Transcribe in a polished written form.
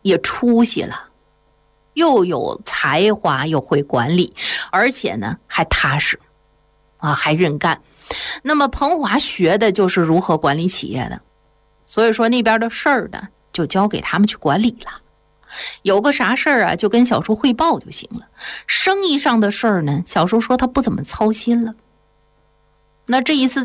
也出息了，又有才华又会管理，而且呢还踏实还认干。那么彭华学的就是如何管理企业的，所以说那边的事儿呢就交给他们去管理了。有个啥事儿啊就跟小叔汇报就行了，生意上的事儿呢小叔说他不怎么操心了。那这一次